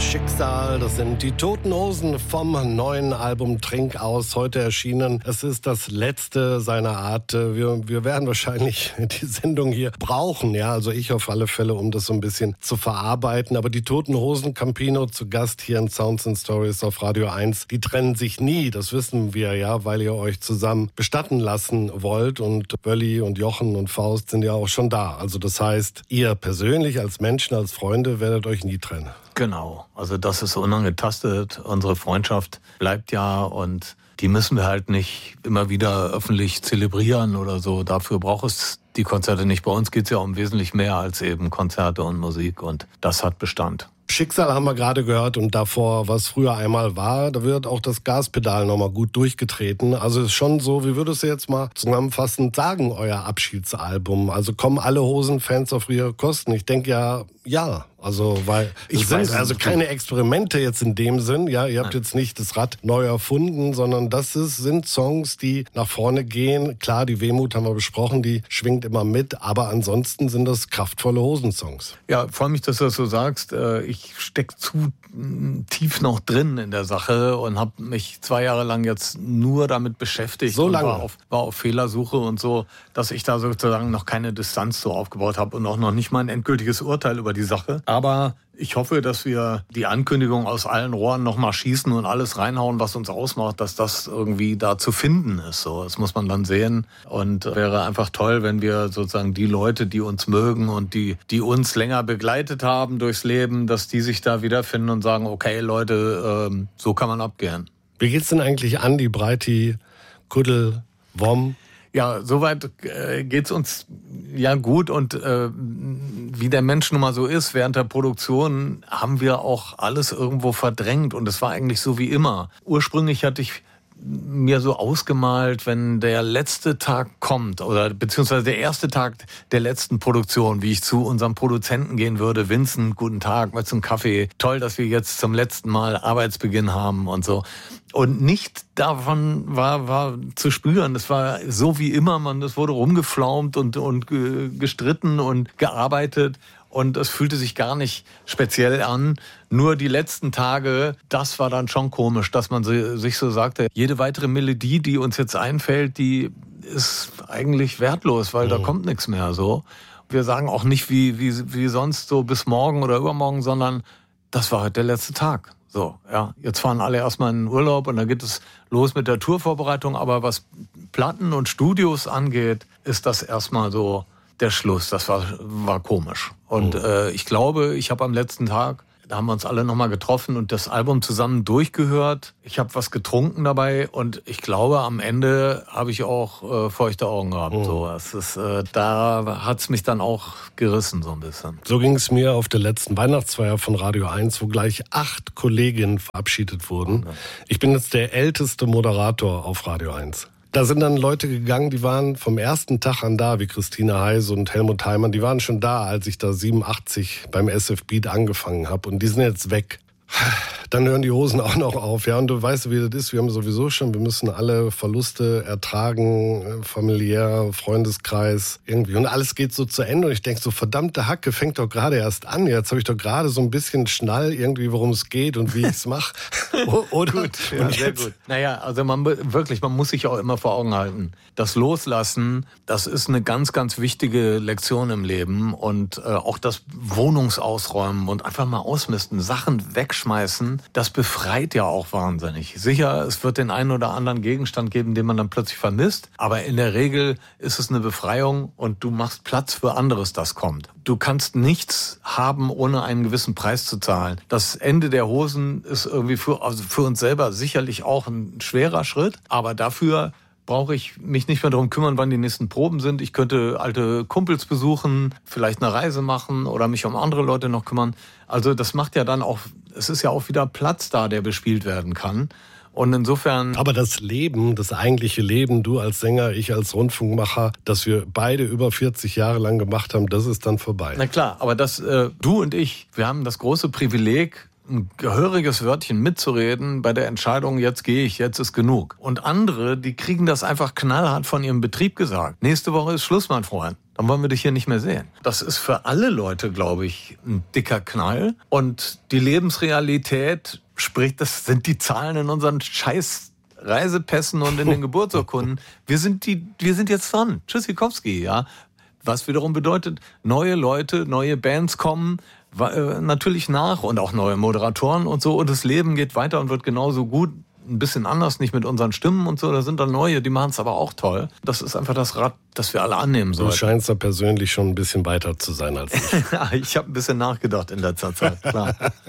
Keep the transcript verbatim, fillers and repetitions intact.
Schicksal, das sind die Toten Hosen vom neuen Album Trink aus, heute erschienen. Es ist das letzte seiner Art. Wir, wir werden wahrscheinlich die Sendung hier brauchen, ja, also ich auf alle Fälle, um das so ein bisschen zu verarbeiten. Aber die Toten Hosen, Campino zu Gast hier in Sounds and Stories auf Radio eins, die trennen sich nie, das wissen wir ja, weil ihr euch zusammen bestatten lassen wollt. Und Bölli und Jochen und Faust sind ja auch schon da. Also das heißt, ihr persönlich als Menschen, als Freunde werdet euch nie trennen. Genau, also das ist unangetastet. Unsere Freundschaft bleibt ja und die müssen wir halt nicht immer wieder öffentlich zelebrieren oder so. Dafür braucht es die Konzerte nicht. Bei uns geht es ja um wesentlich mehr als eben Konzerte und Musik und das hat Bestand. Schicksal haben wir gerade gehört und davor, was früher einmal war, da wird auch das Gaspedal nochmal gut durchgetreten. Also es ist schon so, wie würdest du jetzt mal zusammenfassend sagen, euer Abschiedsalbum? Also kommen alle Hosenfans auf ihre Kosten? Ich denke ja, ja. Also, weil ich es sind weiß, also keine Experimente jetzt in dem Sinn, ja, ihr habt Nein. jetzt nicht das Rad neu erfunden, sondern das ist, sind Songs, die nach vorne gehen. Klar, die Wehmut haben wir besprochen, die schwingt immer mit, aber ansonsten sind das kraftvolle Hosensongs. Ja, freue mich, dass du das so sagst. Ich stecke zu tief noch drin in der Sache und habe mich zwei Jahre lang jetzt nur damit beschäftigt. So lange? Und war auf, war auf Fehlersuche und so, dass ich da sozusagen noch keine Distanz so aufgebaut habe und auch noch nicht mal ein endgültiges Urteil über die Sache. Aber ich hoffe, dass wir die Ankündigung aus allen Rohren noch mal schießen und alles reinhauen, was uns ausmacht, dass das irgendwie da zu finden ist. So, das muss man dann sehen. Und wäre einfach toll, wenn wir sozusagen die Leute, die uns mögen und die, die uns länger begleitet haben durchs Leben, dass die sich da wiederfinden und sagen, okay, Leute, ähm, so kann man abgehen. Wie geht's denn eigentlich Andi, Breiti, Kuddel, Wom? Ja, soweit äh, geht's uns ja gut und äh, wie der Mensch nun mal so ist, während der Produktion haben wir auch alles irgendwo verdrängt und es war eigentlich so wie immer. Ursprünglich hatte ich mir so ausgemalt, wenn der letzte Tag kommt oder beziehungsweise der erste Tag der letzten Produktion, wie ich zu unserem Produzenten gehen würde, Vincent, guten Tag, mal zum Kaffee, toll, dass wir jetzt zum letzten Mal Arbeitsbeginn haben und so. Und nicht davon war, war zu spüren. Das war so wie immer, man, es wurde rumgeflaumt und, und gestritten und gearbeitet. Und es fühlte sich gar nicht speziell an. Nur die letzten Tage, das war dann schon komisch, dass man sich so sagte, jede weitere Melodie, die uns jetzt einfällt, die ist eigentlich wertlos, weil mhm. da kommt nichts mehr so. Wir sagen auch nicht wie, wie, wie sonst so bis morgen oder übermorgen, sondern das war heute der letzte Tag. So, ja, jetzt fahren alle erstmal in den Urlaub und dann geht es los mit der Tourvorbereitung. Aber was Platten und Studios angeht, ist das erstmal so der Schluss. Das war, war komisch. Und mhm. äh, ich glaube, ich habe am letzten Tag, da haben wir uns alle nochmal getroffen und das Album zusammen durchgehört. Ich habe was getrunken dabei und ich glaube, am Ende habe ich auch äh, feuchte Augen gehabt. Mhm. So, es ist, äh, da hat's mich dann auch gerissen so ein bisschen. So ging es mir auf der letzten Weihnachtsfeier von Radio eins, wo gleich acht Kolleginnen verabschiedet wurden. Mhm. Ich bin jetzt der älteste Moderator auf Radio eins. Da sind dann Leute gegangen, die waren vom ersten Tag an da, wie Christine Heise und Helmut Heimann. Die waren schon da, als ich da siebenundachtzig beim S F Beat angefangen habe. Und die sind jetzt weg. Dann hören die Hosen auch noch auf. Ja, und du weißt, wie das ist. Wir haben sowieso schon, wir müssen alle Verluste ertragen, familiär, Freundeskreis, irgendwie. Und alles geht so zu Ende. Und ich denke so, verdammte Hacke, fängt doch gerade erst an. Jetzt habe ich doch gerade so ein bisschen Schnall irgendwie, worum es geht und wie ich es mache. Oder? Gut, ja, und sehr gut. Naja, also man wirklich, man muss sich auch immer vor Augen halten. Das Loslassen, das ist eine ganz, ganz wichtige Lektion im Leben. Und äh, auch das Wohnungsausräumen und einfach mal ausmisten, Sachen wegschmeißen, das befreit ja auch wahnsinnig. Sicher, es wird den einen oder anderen Gegenstand geben, den man dann plötzlich vermisst, aber in der Regel ist es eine Befreiung und du machst Platz für anderes, das kommt. Du kannst nichts haben, ohne einen gewissen Preis zu zahlen. Das Ende der Hosen ist irgendwie für, also für uns selber sicherlich auch ein schwerer Schritt, aber dafür brauche ich mich nicht mehr darum kümmern, wann die nächsten Proben sind. Ich könnte alte Kumpels besuchen, vielleicht eine Reise machen oder mich um andere Leute noch kümmern. Also das macht ja dann auch, es ist ja auch wieder Platz da, der bespielt werden kann. Und insofern... Aber das Leben, das eigentliche Leben, du als Sänger, ich als Rundfunkmacher, das wir beide über vierzig Jahre lang gemacht haben, das ist dann vorbei. Na klar, aber das, äh, du und ich, wir haben das große Privileg, ein gehöriges Wörtchen mitzureden bei der Entscheidung, jetzt gehe ich, jetzt ist genug. Und andere, die kriegen das einfach knallhart von ihrem Betrieb gesagt. Nächste Woche ist Schluss, mein Freund. Dann wollen wir dich hier nicht mehr sehen. Das ist für alle Leute, glaube ich, ein dicker Knall. Und die Lebensrealität, sprich, das sind die Zahlen in unseren scheiß Reisepässen und in den Geburtsurkunden. Wir sind die, wir sind jetzt dran. Tschüssikowski, ja. Was wiederum bedeutet, neue Leute, neue Bands kommen äh, natürlich nach und auch neue Moderatoren und so. Und das Leben geht weiter und wird genauso gut. Ein bisschen anders, nicht mit unseren Stimmen und so. Da sind dann neue, die machen es aber auch toll. Das ist einfach das Rad, das wir alle annehmen sollen. Du scheinst da persönlich schon ein bisschen weiter zu sein als ich. Ich habe ein bisschen nachgedacht in letzter Zeit, klar.